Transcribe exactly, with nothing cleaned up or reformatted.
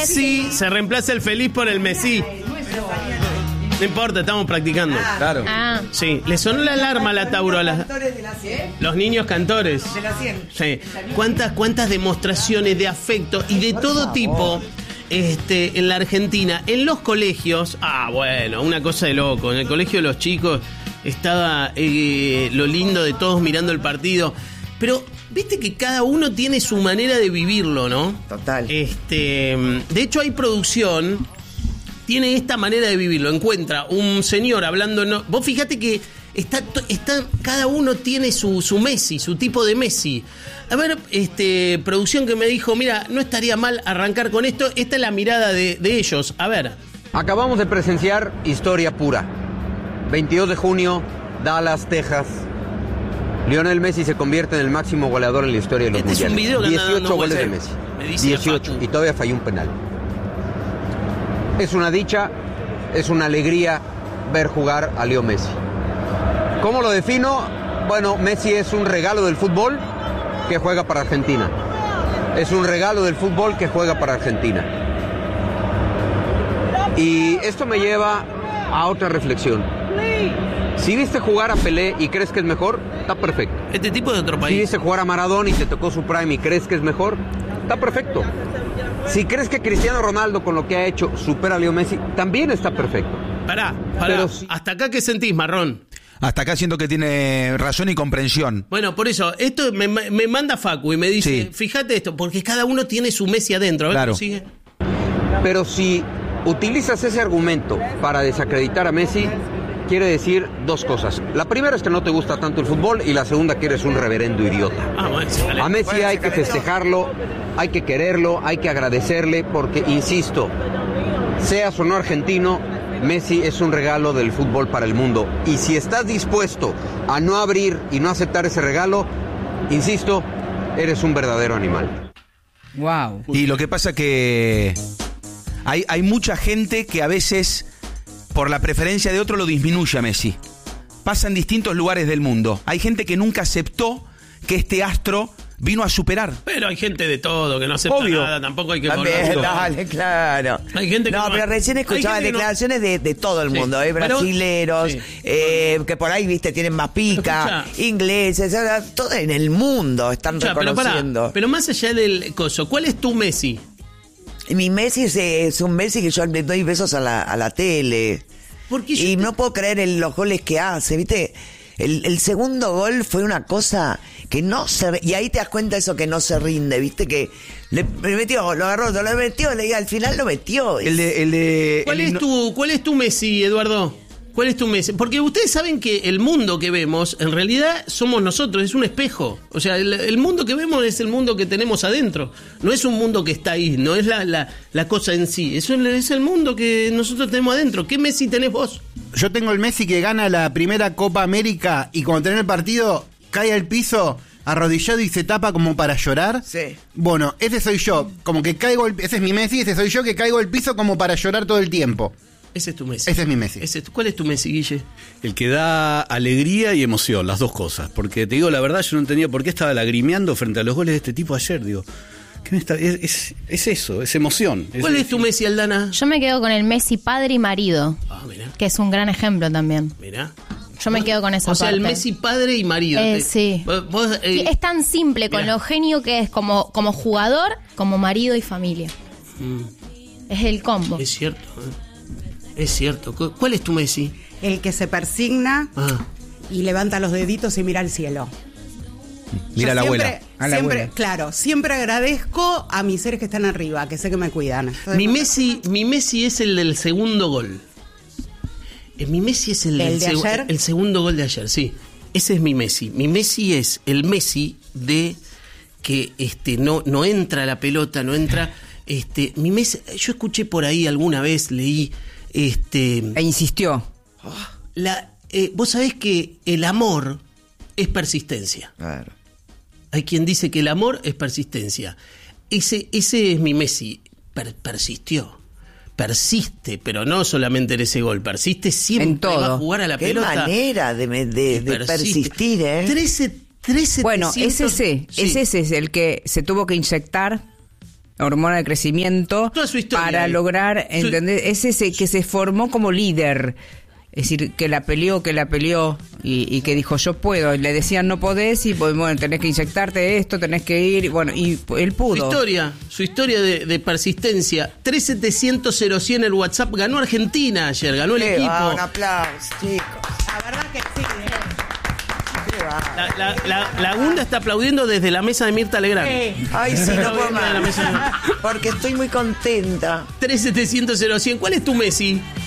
Messi se reemplaza el feliz por el Messi. No importa, estamos practicando. Claro. Ah. Sí, le sonó la alarma a la Tauro a las... Los niños cantores. De la cien. Sí. ¿Cuántas, cuántas demostraciones de afecto y de todo tipo este, en la Argentina? En los colegios, ah, bueno, una cosa de loco. En el colegio de los chicos estaba eh, lo lindo de todos mirando el partido. Pero, viste que cada uno tiene su manera de vivirlo, ¿no? Total. Este, de hecho, hay producción... tiene esta manera de vivirlo. Encuentra un señor hablando... No, vos fíjate que está, está, cada uno tiene su, su Messi, su tipo de Messi. A ver, este, producción que me dijo, mira, no estaría mal arrancar con esto. Esta es la mirada de, de ellos. A ver. Acabamos de presenciar historia pura. veintidós de junio, Dallas, Texas. Lionel Messi se convierte en el máximo goleador en la historia de los Este es mundiales. un video que anda dieciocho dando goles de vueltas. Messi. Me dice dieciocho. Facu. Y todavía falló un penal. Es una dicha, es una alegría ver jugar a Leo Messi. ¿Cómo lo defino? Bueno, Messi es un regalo del fútbol que juega para Argentina. Es un regalo del fútbol que juega para Argentina. Y esto me lleva a otra reflexión. Si viste jugar a Pelé y crees que es mejor, está perfecto. Este tipo de otro Si país. viste jugar a Maradona y te tocó su prime y crees que es mejor, está perfecto. Si crees que Cristiano Ronaldo con lo que ha hecho supera a Leo Messi, también está perfecto. Pará, pará. Pero si- ¿Hasta acá qué sentís, Marrón? Hasta acá siento que tiene razón y comprensión. Bueno, por eso, esto me, me manda Facu y me dice, Sí. fíjate esto, porque cada uno tiene su Messi adentro. A ver, Claro. sigue. Pero si utilizas ese argumento para desacreditar a Messi, quiere decir dos cosas. La primera es que no te gusta tanto el fútbol y la segunda que eres un reverendo idiota. Ah, bueno, se calentó. A Messi hay que festejarlo, hay que quererlo, hay que agradecerle porque, insisto, seas o no argentino, Messi es un regalo del fútbol para el mundo. Y si estás dispuesto a no abrir y no aceptar ese regalo, insisto, eres un verdadero animal. Wow. Y lo que pasa que hay, hay mucha gente que a veces, por la preferencia de otro, lo disminuye a Messi. Pasa en distintos lugares del mundo. Hay gente que nunca aceptó que este astro vino a superar. Pero hay gente de todo que no acepta Obvio. nada, tampoco hay que También, cobrarlo. dale, claro. Hay gente que no, no- pero recién hay escuchaba gente que no- declaraciones de, de todo el Sí. mundo, ¿eh? Pero- Brasileros, Sí. eh, que por ahí, viste, tienen más pica, Escuchá. ingleses, o sea, todo en el mundo están Escuchá, pero, pará, reconociendo. pero más allá del coso, ¿cuál es tu Messi? Mi Messi es, es un Messi que yo le doy besos a la, a la tele. Porque yo Y te- no puedo creer en los goles que hace, ¿viste? El, el segundo gol fue una cosa que no se... Y ahí te das cuenta eso que no se rinde, ¿viste? Que le, le metió, lo agarró, lo metió, le, al final lo metió. El de, el de, ¿Cuál el es himno- tu, cuál es tu Messi, Eduardo? ¿Cuál es tu Messi? Porque ustedes saben que el mundo que vemos, en realidad somos nosotros, es un espejo. O sea, el, el mundo que vemos es el mundo que tenemos adentro. No es un mundo que está ahí, no es la, la, la cosa en sí. Eso es el mundo que nosotros tenemos adentro. ¿Qué Messi tenés vos? Yo tengo el Messi que gana la primera Copa América y cuando termina el partido cae al piso arrodillado y se tapa como para llorar. Sí. Bueno, ese soy yo, como que caigo, el- ese es mi Messi, ese soy yo que caigo al piso como para llorar todo el tiempo. Ese es tu Messi. Ese es mi Messi. Ese es tu- ¿Cuál es tu Messi, Guille? El que da alegría y emoción, las dos cosas. Porque te digo la verdad, yo no entendía por qué estaba lagrimeando frente a los goles de este tipo ayer. Digo, ¿qué me está? Es, es, es eso, es emoción. ¿Cuál es tu Messi, Aldana? Yo me quedo con el Messi padre y marido, Ah, mirá, que es un gran ejemplo también. mirá. Yo me quedo con esa O sea, el parte. Messi padre y marido. Eh, Te- sí. Vos, vos, eh, Sí, es tan simple con mirá. lo genio que es como, como jugador, como marido y familia. Mm, Es el combo. es cierto. eh. Es cierto. ¿Cu- ¿Cuál es tu Messi? El que se persigna Ah. y levanta los deditos y mira al cielo. Mira a la Yo abuela. siempre, A la siempre, abuela. Claro, siempre agradezco a mis seres que están arriba, que sé que me cuidan. Entonces, Mi no- Messi, mi Messi es el del segundo gol. Eh, Mi Messi es el, ¿El del de segu- ayer? el segundo gol de ayer, sí. Ese es mi Messi. Mi Messi es el Messi de que este no, no entra la pelota, no entra. Este, mi Messi, yo escuché por ahí alguna vez, leí, este, E insistió. la, eh, vos sabés que el amor es persistencia. Claro. Hay quien dice que el amor es persistencia. Ese, ese es mi Messi. Per- persistió. Persiste, pero no solamente en ese gol. Persiste siempre. En todo. Va a jugar a la Qué pelota. manera de, me- de- Y de persiste. persistir, ¿eh? trece, trece, Bueno, es ese, Sí. es ese es el que se tuvo que inyectar hormona de crecimiento, Toda su historia para ahí. lograr, Su- ¿entendés? Es ese que se formó como líder. Es decir, que la peleó, que la peleó y, y que dijo yo puedo. Y le decían no podés y pues, bueno, tenés que inyectarte esto, tenés que ir. Y bueno, y él Su pudo. historia, su historia de, de persistencia. tres setecientos cero cien el WhatsApp. Ganó Argentina ayer, ganó el Qué equipo. va, un aplauso, chicos. La verdad que sí. ¿eh? Qué va. La, la, la, la Gunda está aplaudiendo desde la mesa de Mirta Legrand. Eh, Ay, sí, no puedo Desde la más. mesa. Porque estoy muy contenta. tres setecientos cero cien. ¿Cuál es tu Messi?